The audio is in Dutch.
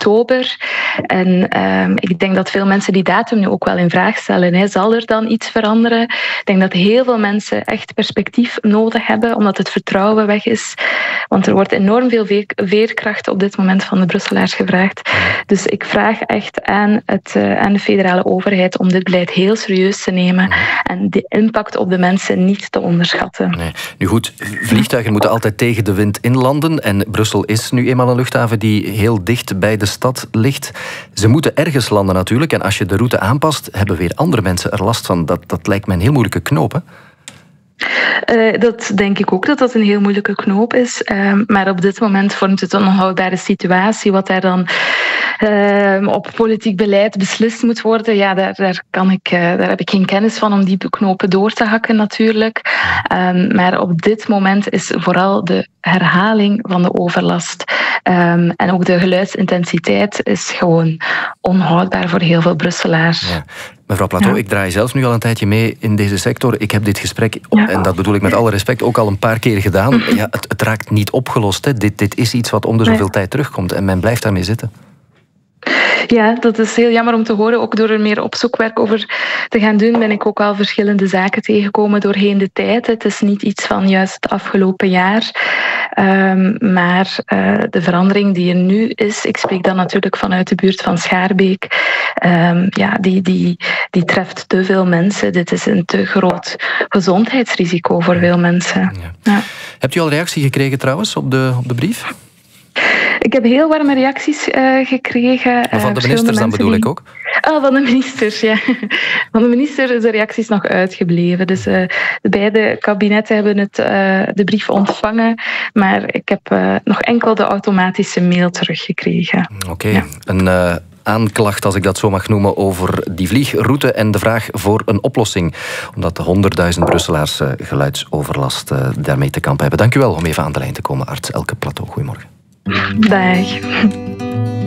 oktober. En ik denk dat veel mensen die datum nu ook wel in vraag stellen. Hè. Zal er dan iets veranderen? Ik denk dat heel veel mensen echt perspectief nodig hebben, omdat het vertrouwen weg is. Want er wordt enorm veel veerkracht op dit moment van de Brusselaars gevraagd. Dus ik vraag echt aan de federale overheid om dit beleid heel serieus te nemen en de impact op de mensen niet te onderschatten. Nee. Nu goed, vliegtuigen moeten altijd tegen de wind inlanden en Brussel is nu eenmaal een luchthaven die heel dicht bij de stad ligt. Ze moeten ergens landen natuurlijk en als je de route aanpast, hebben weer andere mensen er last van. Dat lijkt me een heel moeilijke knoop, hè? Dat denk ik ook dat dat een heel moeilijke knoop is. Maar op dit moment vormt het een onhoudbare situatie. Wat daar dan op politiek beleid beslist moet worden, ja, daar heb ik geen kennis van om die knopen door te hakken natuurlijk. Maar op dit moment is vooral de herhaling van de overlast en ook de geluidsintensiteit is gewoon onhoudbaar voor heel veel Brusselaars. Ja. Mevrouw Plateau, ik draai zelf nu al een tijdje mee in deze sector. Ik heb dit gesprek, en dat bedoel ik met alle respect, ook al een paar keer gedaan. Ja, het raakt niet opgelost. Hè. Dit is iets wat om de zoveel tijd terugkomt en men blijft daarmee zitten. Ja, dat is heel jammer om te horen. Ook door er meer opzoekwerk over te gaan doen, ben ik ook al verschillende zaken tegengekomen doorheen de tijd. Het is niet iets van juist het afgelopen jaar. Maar de verandering die er nu is, ik spreek dan natuurlijk vanuit de buurt van Schaarbeek, die treft te veel mensen. Dit is een te groot gezondheidsrisico voor veel mensen. Ja. Ja. Hebt u al reactie gekregen trouwens op de brief? Ik heb heel warme reacties gekregen. Maar van de ministers dan bedoel ik ook? Van de ministers, ja. Van de minister is de reacties nog uitgebleven. Dus de beide kabinetten hebben de brief ontvangen. Maar ik heb nog enkel de automatische mail teruggekregen. Oké. Ja. Een aanklacht, als ik dat zo mag noemen, over die vliegroute en de vraag voor een oplossing. Omdat de 100.000 Brusselaars geluidsoverlast daarmee te kampen hebben. Dank u wel om even aan de lijn te komen, arts Elke Plateau. Goedemorgen. Dag.